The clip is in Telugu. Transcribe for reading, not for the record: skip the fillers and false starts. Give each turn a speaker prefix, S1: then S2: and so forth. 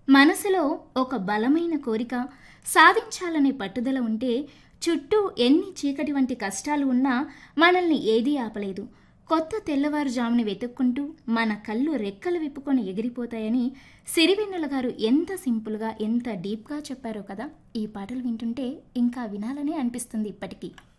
S1: మనసులో ఒక బలమైన కోరిక, సాధించాలనే పట్టుదల ఉంటే చుట్టూ ఎన్ని చీకటి వంటి కష్టాలు ఉన్నా మనల్ని ఏదీ ఆపలేదు. కొత్త తెల్లవారుజాముని వెతుక్కుంటూ మన కళ్ళు రెక్కలు విప్పుకొని ఎగిరిపోతాయని సిరివెన్నెల గారు ఎంత సింపుల్గా, ఎంత డీప్గా చెప్పారో కదా. ఈ పాటలు వింటుంటే ఇంకా వినాలనే అనిపిస్తుంది ఇప్పటికీ.